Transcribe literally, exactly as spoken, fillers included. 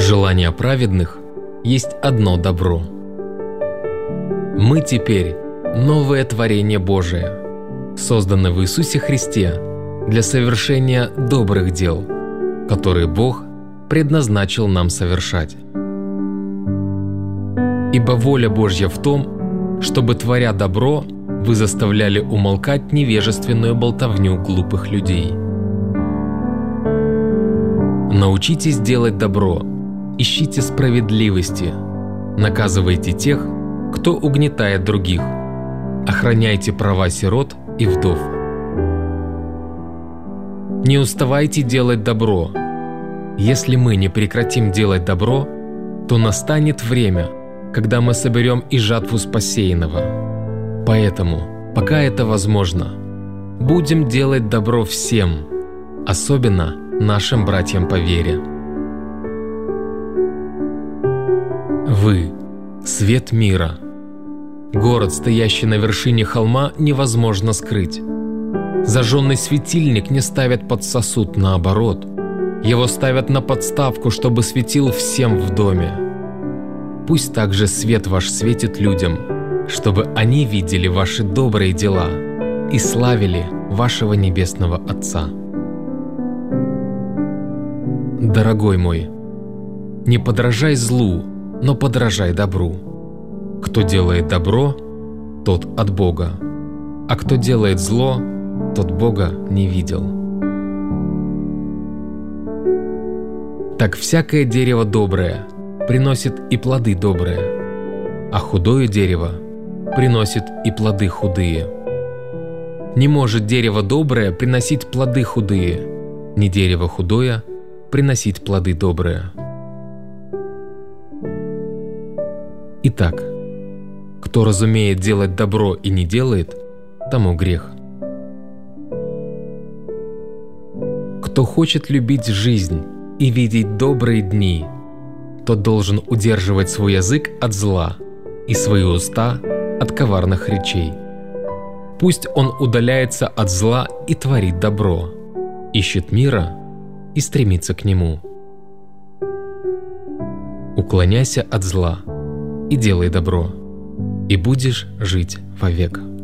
Желание праведных есть одно добро. Мы теперь новое творение Божие, созданное в Иисусе Христе для совершения добрых дел, которые Бог предназначил нам совершать. Ибо воля Божья в том, чтобы, творя добро, вы заставляли умолкать невежественную болтовню глупых людей. Научитесь делать добро, ищите справедливости, наказывайте тех, кто угнетает других, охраняйте права сирот и вдов. Не уставайте делать добро. Если мы не прекратим делать добро, то настанет время, когда мы соберем и жатву с посеянного. Поэтому, пока это возможно, будем делать добро всем, особенно нашим братьям по вере. Вы – свет мира. Город, стоящий на вершине холма, невозможно скрыть. Зажженный светильник не ставят под сосуд, наоборот. Его ставят на подставку, чтобы светил всем в доме. Пусть также свет ваш светит людям, чтобы они видели ваши добрые дела и славили вашего Небесного Отца. Дорогой мой, не подражай злу, но подражай добру. Кто делает добро, тот от Бога, а кто делает зло, тот Бога не видел. Так всякое дерево доброе приносит и плоды добрые, а худое дерево приносит и плоды худые. Не может дерево доброе приносить плоды худые, ни дерево худое приносить плоды добрые. Итак, кто разумеет делать добро и не делает, тому грех. Кто хочет любить жизнь и видеть добрые дни, тот должен удерживать свой язык от зла и свои уста от коварных речей. Пусть он удаляется от зла и творит добро, ищет мира и стремится к нему. Уклоняйся от зла и делай добро, и будешь жить вовек.